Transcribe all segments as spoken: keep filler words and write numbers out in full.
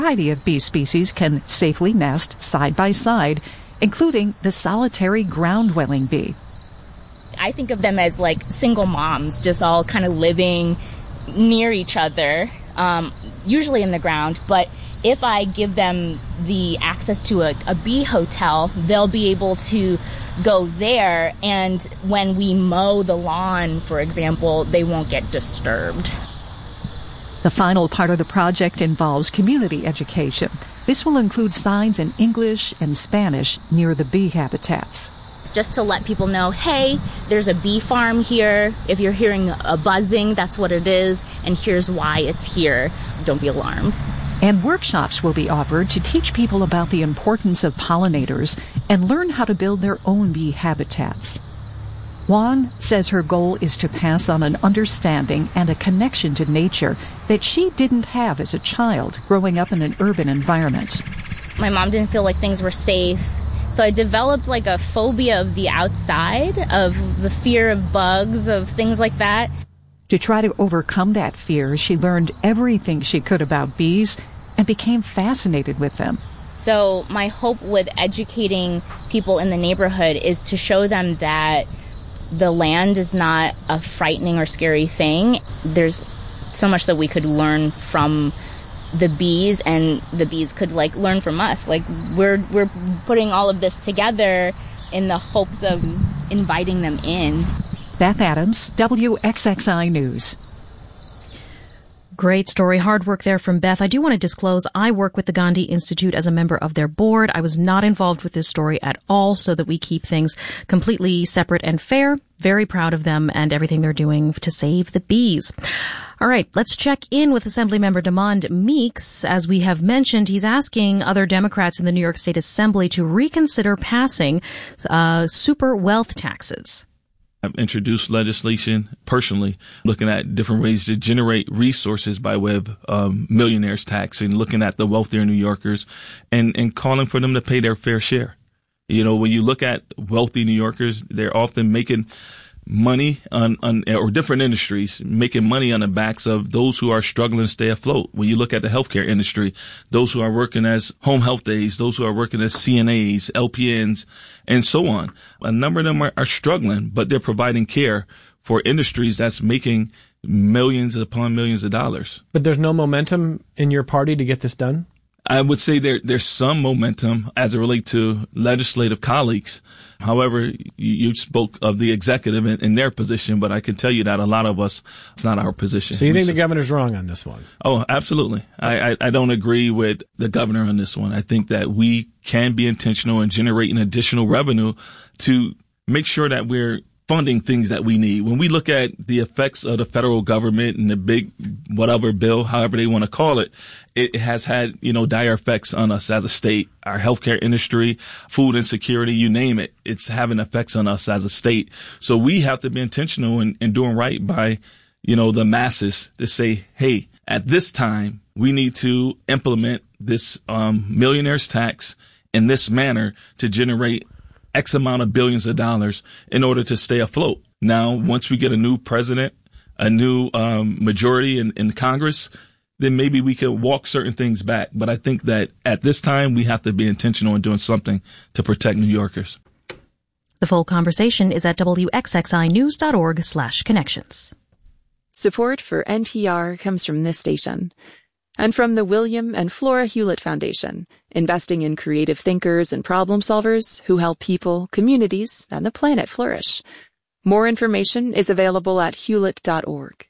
A variety of bee species can safely nest side by side, including the solitary ground-dwelling bee. I think of them as like single moms, just all kind of living near each other, um, usually in the ground. But if I give them the access to a, a bee hotel, they'll be able to go there, and when we mow the lawn, for example, they won't get disturbed. The final part of the project involves community education. This will include signs in English and Spanish near the bee habitats. Just to let people know, hey, there's a bee farm here. If you're hearing a buzzing, that's what it is, and here's why it's here. Don't be alarmed. And workshops will be offered to teach people about the importance of pollinators and learn how to build their own bee habitats. Juan says her goal is to pass on an understanding and a connection to nature that she didn't have as a child growing up in an urban environment. My mom didn't feel like things were safe, so I developed like a phobia of the outside, of the fear of bugs, of things like that. To try to overcome that fear, she learned everything she could about bees and became fascinated with them. So my hope with educating people in the neighborhood is to show them that the land is not a frightening or scary thing. There's so much that we could learn from the bees, and the bees could like learn from us. Like we're we're putting all of this together in the hopes of inviting them in. Beth Adams, W X X I News. Great story. Hard work there from Beth. I do want to disclose I work with the Gandhi Institute as a member of their board. I was not involved with this story at all, so that we keep things completely separate and fair. Very proud of them and everything they're doing to save the bees. All right, let's check in with Assemblymember Demond Meeks. As we have mentioned, he's asking other Democrats in the New York State Assembly to reconsider passing uh, super wealth taxes. I've introduced legislation personally, looking at different ways to generate resources by way of um, millionaires tax, and looking at the wealthier New Yorkers and, and calling for them to pay their fair share. You know, when you look at wealthy New Yorkers, they're often making money on, on or different industries, making money on the backs of those who are struggling to stay afloat. When you look at the healthcare industry, those who are working as home health aides, those who are working as C N As, L P Ns, and so on. A number of them are, are struggling, but they're providing care for industries that's making millions upon millions of dollars. But there's no momentum in your party to get this done? I would say there there's some momentum as it relates to legislative colleagues. However, you, you spoke of the executive in, in their position, but I can tell you that a lot of us, it's not our position. So you think we, the governor's wrong on this one? Oh, absolutely. I, I, I don't agree with the governor on this one. I think that we can be intentional in generating additional revenue to make sure that we're funding things that we need. When we look at the effects of the federal government and the big whatever bill, however they want to call it, it has had, you know, dire effects on us as a state, our healthcare industry, food insecurity, you name it. It's having effects on us as a state. So we have to be intentional in, in doing right by, you know, the masses to say, hey, at this time, we need to implement this um, millionaire's tax in this manner to generate X amount of billions of dollars in order to stay afloat. Now, once we get a new president, a new um, majority in, in Congress, then maybe we can walk certain things back. But I think that at this time, we have to be intentional in doing something to protect New Yorkers. The full conversation is at W X X I news dot org slash connections. Support for N P R comes from this station and from the William and Flora Hewlett Foundation, investing in creative thinkers and problem solvers who help people, communities, and the planet flourish. More information is available at hewlett dot org.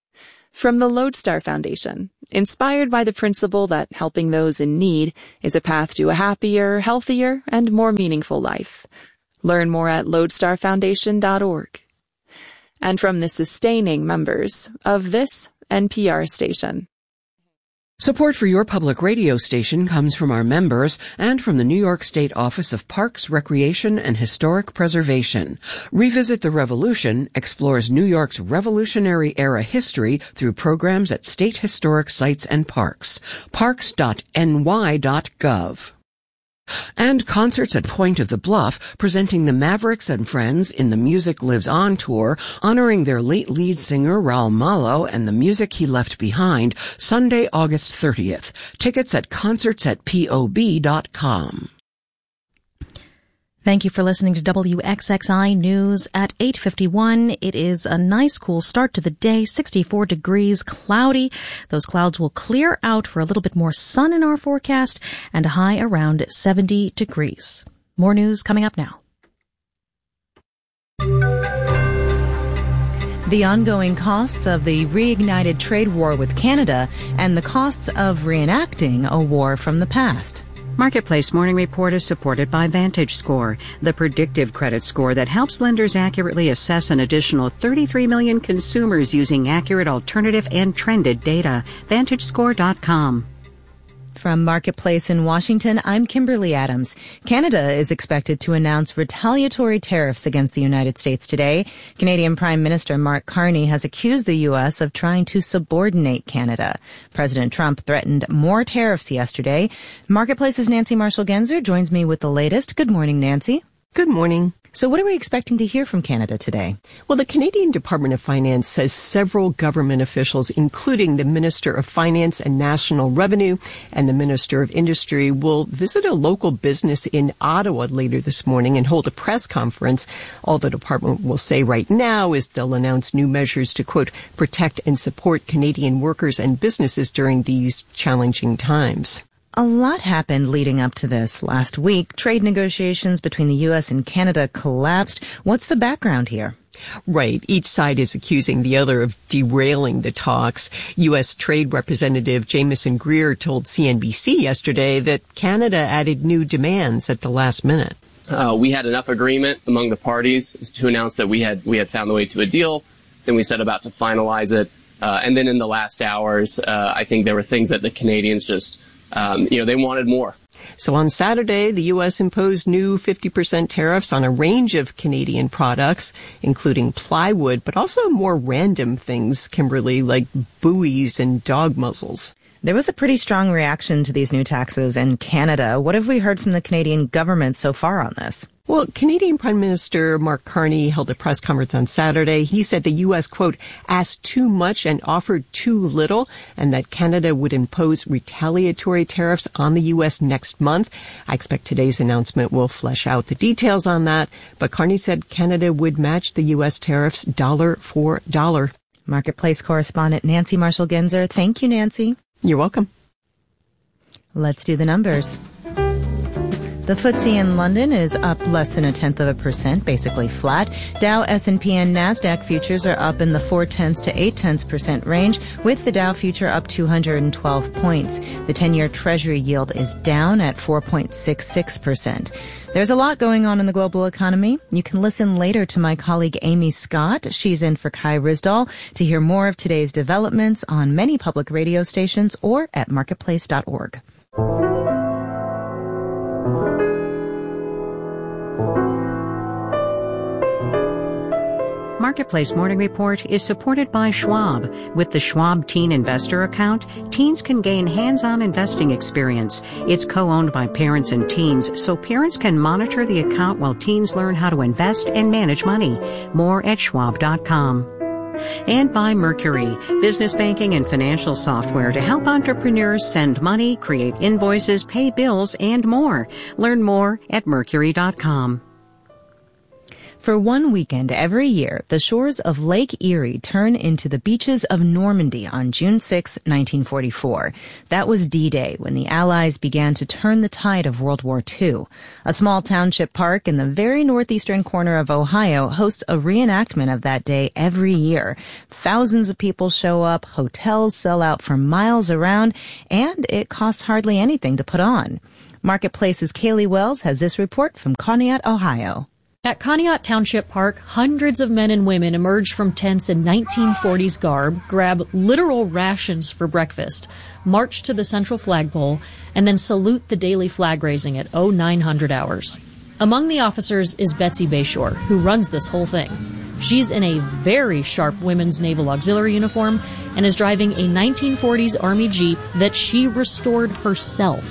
From the Lodestar Foundation, inspired by the principle that helping those in need is a path to a happier, healthier, and more meaningful life. Learn more at lodestar foundation dot org. And from the sustaining members of this N P R station. Support for your public radio station comes from our members and from the New York State Office of Parks, Recreation, and Historic Preservation. Revisit the Revolution explores New York's Revolutionary-era history through programs at state historic sites and parks. parks dot n y dot gov. And concerts at Point of the Bluff, presenting the Mavericks and Friends in the Music Lives On tour, honoring their late lead singer Raul Malo and the music he left behind, Sunday, August thirtieth. Tickets at concerts at P O B dot com. Thank you for listening to W X X I News at eight fifty-one. It is a nice cool start to the day, sixty-four degrees, cloudy. Those clouds will clear out for a little bit more sun in our forecast and a high around seventy degrees. More news coming up now. The ongoing costs of the reignited trade war with Canada and the costs of reenacting a war from the past. Marketplace Morning Report is supported by VantageScore, the predictive credit score that helps lenders accurately assess an additional thirty-three million consumers using accurate alternative and trended data. Vantage Score dot com. From Marketplace in Washington, I'm Kimberly Adams. Canada is expected to announce retaliatory tariffs against the United States today. Canadian Prime Minister Mark Carney has accused the U S of trying to subordinate Canada. President Trump threatened more tariffs yesterday. Marketplace's Nancy Marshall-Genzer joins me with the latest. Good morning, Nancy. Good morning. So what are we expecting to hear from Canada today? Well, the Canadian Department of Finance says several government officials, including the Minister of Finance and National Revenue and the Minister of Industry, will visit a local business in Ottawa later this morning and hold a press conference. All the department will say right now is they'll announce new measures to, quote, protect and support Canadian workers and businesses during these challenging times. A lot happened leading up to this. Last week, trade negotiations between the U S and Canada collapsed. What's the background here? Right. Each side is accusing the other of derailing the talks. U S Trade Representative Jamieson Greer told C N B C yesterday that Canada added new demands at the last minute. Uh, we had enough agreement among the parties to announce that we had we had found the way to a deal. Then we set about to finalize it. Uh, and then in the last hours, uh, I think there were things that the Canadians just Um, you know, they wanted more. So on Saturday, the U S imposed new fifty percent tariffs on a range of Canadian products, including plywood, but also more random things, Kimberly, like buoys and dog muzzles. There was a pretty strong reaction to these new taxes in Canada. What have we heard from the Canadian government so far on this? Well, Canadian Prime Minister Mark Carney held a press conference on Saturday. He said the U S, quote, asked too much and offered too little, and that Canada would impose retaliatory tariffs on the U S next month. I expect today's announcement will flesh out the details on that, but Carney said Canada would match the U S tariffs dollar for dollar. Marketplace correspondent Nancy Marshall-Genzer. Thank you, Nancy. You're welcome. Let's do the numbers. The F T S E in London is up less than a tenth of a percent, basically flat. Dow, S and P, and NASDAQ futures are up in the four tenths to eight tenths percent range, with the Dow future up two hundred twelve points. The ten-year Treasury yield is down at four point six six percent. There's a lot going on in the global economy. You can listen later to my colleague Amy Scott. She's in for Kai Risdall to hear more of today's developments on many public radio stations or at marketplace dot org. Marketplace Morning Report is supported by Schwab. With the Schwab Teen Investor Account, teens can gain hands-on investing experience. It's co-owned by parents and teens, so parents can monitor the account while teens learn how to invest and manage money. More at schwab dot com. And by Mercury, business banking and financial software to help entrepreneurs send money, create invoices, pay bills, and more. Learn more at mercury dot com. For one weekend every year, the shores of Lake Erie turn into the beaches of Normandy on June sixth, nineteen forty-four. That was D-Day, when the Allies began to turn the tide of World War Two. A small township park in the very northeastern corner of Ohio hosts a reenactment of that day every year. Thousands of people show up, hotels sell out for miles around, and it costs hardly anything to put on. Marketplace's Kaylee Wells has this report from Conneaut, Ohio. At Conneaut Township Park, hundreds of men and women emerge from tents in nineteen forties garb, grab literal rations for breakfast, march to the central flagpole, and then salute the daily flag raising at oh nine hundred hours. Among the officers is Betsy Bayshore, who runs this whole thing. She's in a very sharp women's naval auxiliary uniform and is driving a nineteen forties Army Jeep that she restored herself.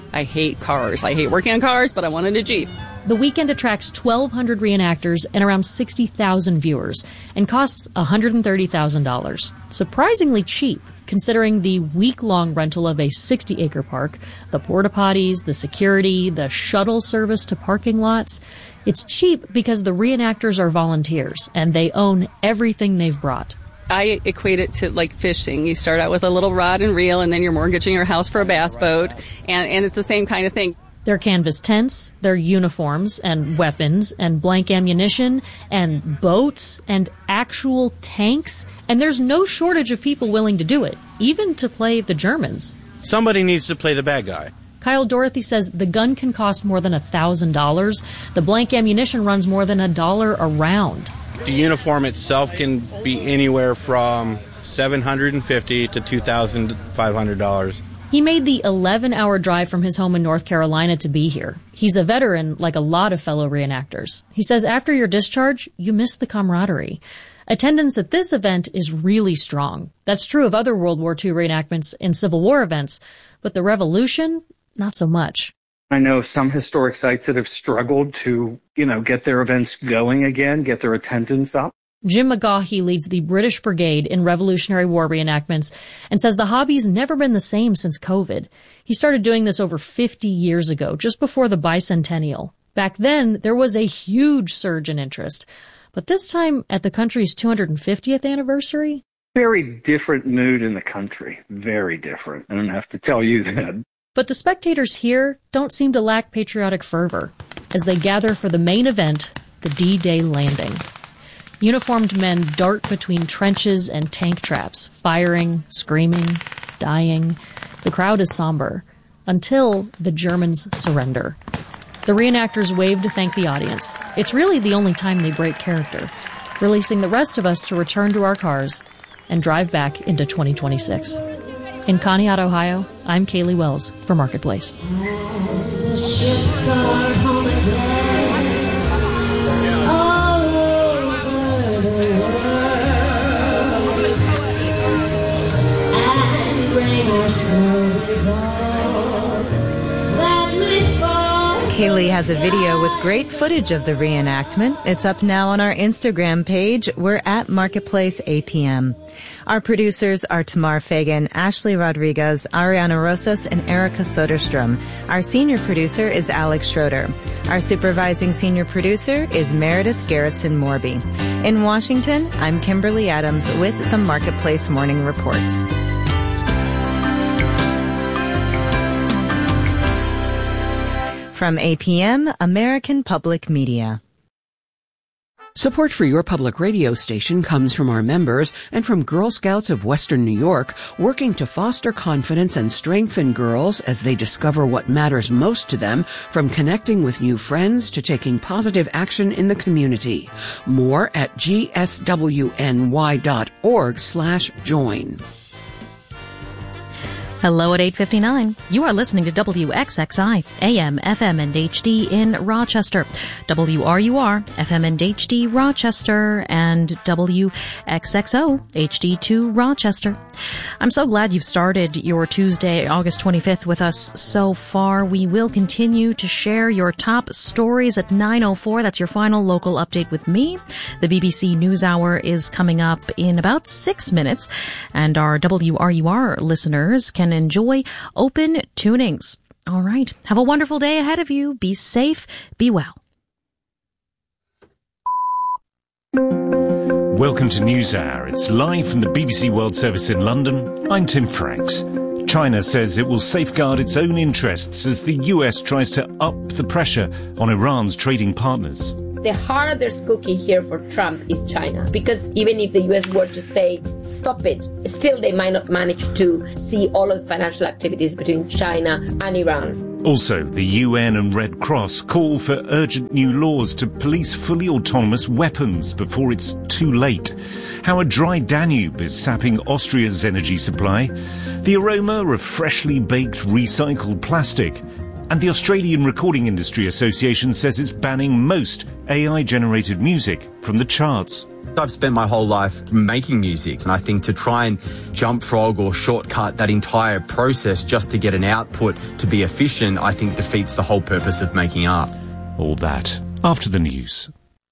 I hate cars. I hate working on cars, but I wanted a Jeep. The weekend attracts twelve hundred reenactors and around sixty thousand viewers and costs one hundred thirty thousand dollars. Surprisingly cheap, considering the week-long rental of a sixty-acre park, the porta-potties, the security, the shuttle service to parking lots. It's cheap because the reenactors are volunteers, and they own everything they've brought. I equate it to like fishing. You start out with a little rod and reel, and then you're mortgaging your house for a bass boat, and, and it's the same kind of thing. Their canvas tents, their uniforms and weapons and blank ammunition and boats and actual tanks. And there's no shortage of people willing to do it, even to play the Germans. Somebody needs to play the bad guy. Kyle Dorothy says the gun can cost more than one thousand dollars. The blank ammunition runs more than a dollar a round. The uniform itself can be anywhere from seven hundred fifty dollars to two thousand five hundred dollars. He made the eleven-hour drive from his home in North Carolina to be here. He's a veteran, like a lot of fellow reenactors. He says after your discharge, you miss the camaraderie. Attendance at this event is really strong. That's true of other World War Two reenactments and Civil War events, but the Revolution, not so much. I know some historic sites that have struggled to, you know, get their events going again, get their attendance up. Jim McGaughey leads the British Brigade in Revolutionary War reenactments and says the hobby's never been the same since COVID. He started doing this over fifty years ago, just before the bicentennial. Back then, there was a huge surge in interest. But this time, at the country's two hundred fiftieth anniversary? Very different mood in the country. Very different. I don't have to tell you that. But the spectators here don't seem to lack patriotic fervor as they gather for the main event, the D-Day landing. Uniformed men dart between trenches and tank traps, firing, screaming, dying. The crowd is somber, until the Germans surrender. The reenactors wave to thank the audience. It's really the only time they break character, releasing the rest of us to return to our cars and drive back into twenty twenty-six. In Conneaut, Ohio, I'm Kaylee Wells for Marketplace. Kaylee has a video with great footage of the reenactment. It's up now on our Instagram page. We're at Marketplace A P M. Our producers are Tamar Fagan, Ashley Rodriguez, Ariana Rosas, and Erica Soderstrom. Our senior producer is Alex Schroeder. Our supervising senior producer is Meredith Gerritsen Morby. In Washington, I'm Kimberly Adams with the Marketplace Morning Report. From A P M, American Public Media. Support for your public radio station comes from our members and from Girl Scouts of Western New York, working to foster confidence and strengthen girls as they discover what matters most to them, from connecting with new friends to taking positive action in the community. More at g s w n y dot org slash join. Hello at eight fifty-nine. You are listening to W X X I, A M, F M, and H D in Rochester, W R U R, F M and H D Rochester, and W X X O, H D two Rochester. I'm so glad you've started your Tuesday, August twenty-fifth with us so far. We will continue to share your top stories at nine oh four. That's your final local update with me. The B B C NewsHour is coming up in about six minutes, and our W R U R listeners can enjoy open tunings. All right. Have a wonderful day ahead of you. Be safe. Be well. Welcome to NewsHour. It's live from the B B C World Service in London. I'm Tim Franks. China says it will safeguard its own interests as the U S tries to up the pressure on Iran's trading partners. The hardest cookie here for Trump is China, because even if the U S were to say, stop it, still they might not manage to see all of the financial activities between China and Iran. Also, the U N and Red Cross call for urgent new laws to police fully autonomous weapons before it's too late. How a dry Danube is sapping Austria's energy supply. The aroma of freshly baked recycled plastic. And the Australian Recording Industry Association says it's banning most A I-generated music from the charts. I've spent my whole life making music, and I think to try and jump frog or shortcut that entire process just to get an output to be efficient, I think defeats the whole purpose of making art. All that after the news.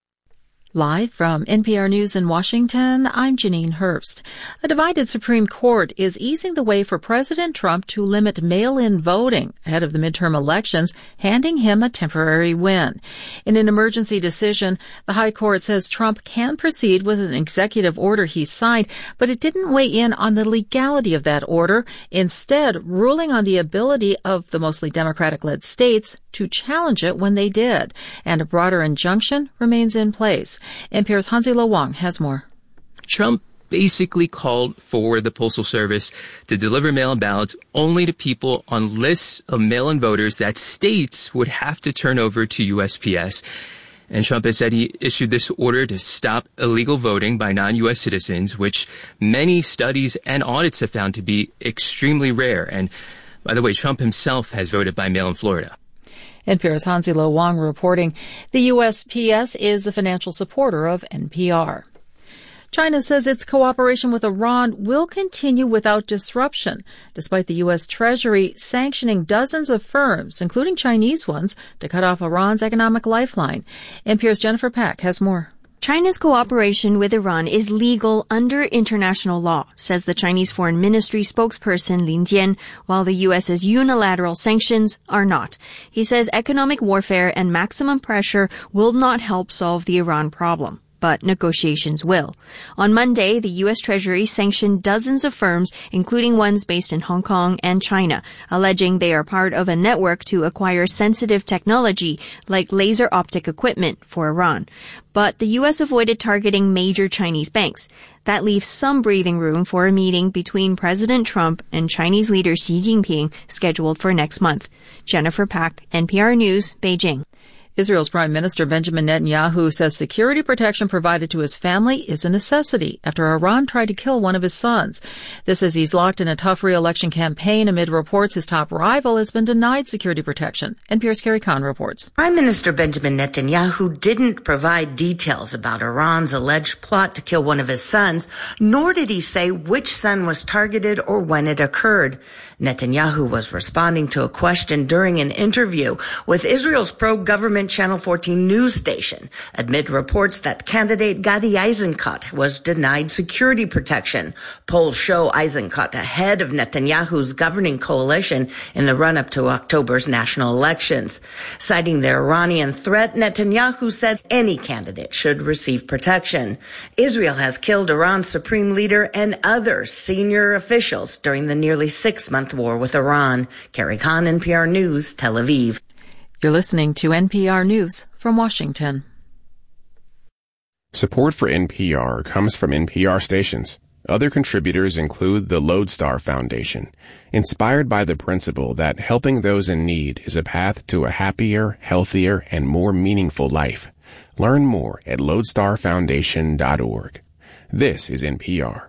Live from N P R News in Washington, I'm Janine Herbst. A divided Supreme Court is easing the way for President Trump to limit mail-in voting ahead of the midterm elections, handing him a temporary win. In an emergency decision, the High Court says Trump can proceed with an executive order he signed, but it didn't weigh in on the legality of that order, instead ruling on the ability of the mostly Democratic-led states to challenge it when they did. And a broader injunction remains in place. N P R's Hansi Lo Wang has more. Trump basically called for the Postal Service to deliver mail-in ballots only to people on lists of mail-in voters that states would have to turn over to U S P S. And Trump has said he issued this order to stop illegal voting by non-U S citizens, which many studies and audits have found to be extremely rare. And by the way, Trump himself has voted by mail in Florida. N P R's Hansi Lo Wang reporting. The U S P S is the financial supporter of N P R. China says its cooperation with Iran will continue without disruption, despite the U S Treasury sanctioning dozens of firms, including Chinese ones, to cut off Iran's economic lifeline. N P R's Jennifer Pack has more. China's cooperation with Iran is legal under international law, says the Chinese Foreign Ministry spokesperson Lin Jian, while the US's unilateral sanctions are not. He says economic warfare and maximum pressure will not help solve the Iran problem, but negotiations will. On Monday, the U S Treasury sanctioned dozens of firms, including ones based in Hong Kong and China, alleging they are part of a network to acquire sensitive technology like laser optic equipment for Iran. But the U S avoided targeting major Chinese banks. That leaves some breathing room for a meeting between President Trump and Chinese leader Xi Jinping scheduled for next month. Jennifer Pack, N P R News, Beijing. Israel's Prime Minister Benjamin Netanyahu says security protection provided to his family is a necessity after Iran tried to kill one of his sons. This as he's locked in a tough re-election campaign amid reports his top rival has been denied security protection. N P R's Carrie Kahn reports. Prime Minister Benjamin Netanyahu didn't provide details about Iran's alleged plot to kill one of his sons, nor did he say which son was targeted or when it occurred. Netanyahu was responding to a question during an interview with Israel's pro-government Channel fourteen news station amid reports that candidate Gadi Eisenkot was denied security protection. Polls show Eisenkot ahead of Netanyahu's governing coalition in the run-up to October's national elections. Citing the Iranian threat, Netanyahu said any candidate should receive protection. Israel has killed Iran's supreme leader and other senior officials during the nearly six-month war with Iran. Carrie Kahn, N P R News, Tel Aviv. You're listening to N P R News from Washington. Support for N P R comes from N P R stations. Other contributors include the Lodestar Foundation, inspired by the principle that helping those in need is a path to a happier, healthier, and more meaningful life. Learn more at lodestar foundation dot org. This is N P R.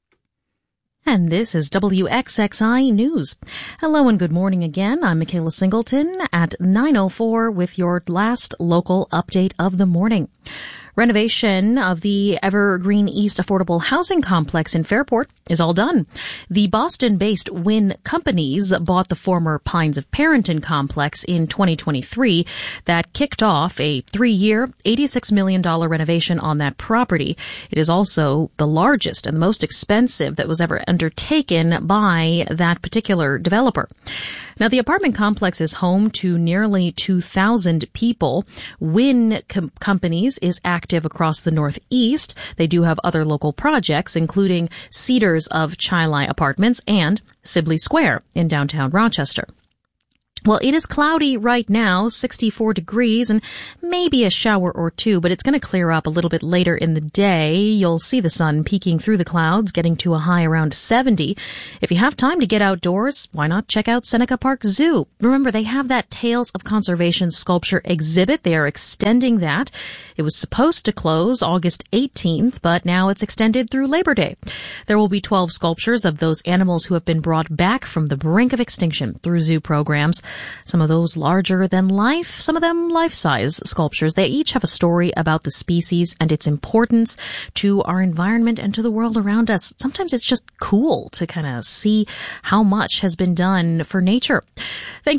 And this is W X X I News. Hello and good morning again. I'm Michaela Singleton at nine oh four with your last local update of the morning. Renovation of the Evergreen East Affordable Housing Complex in Fairport is all done. The Boston-based Wynn Companies bought the former Pines of Parenton complex in twenty twenty-three. That kicked off a three-year, eighty-six million dollars renovation on that property. It is also the largest and the most expensive that was ever undertaken by that particular developer. Now, the apartment complex is home to nearly two thousand people. Wynn Com- Companies is active across the Northeast. They do have other local projects, including Cedars of Chilai Apartments and Sibley Square in downtown Rochester. Well, it is cloudy right now, sixty-four degrees, and maybe a shower or two, but it's going to clear up a little bit later in the day. You'll see the sun peeking through the clouds, getting to a high around seventy. If you have time to get outdoors, why not check out Seneca Park Zoo? Remember, they have that Tales of Conservation sculpture exhibit. They are extending that. It was supposed to close August eighteenth, but now it's extended through Labor Day. There will be twelve sculptures of those animals who have been brought back from the brink of extinction through zoo programs. Some of those larger than life, some of them life-size sculptures. They each have a story about the species and its importance to our environment and to the world around us. Sometimes it's just cool to kind of see how much has been done for nature. Thank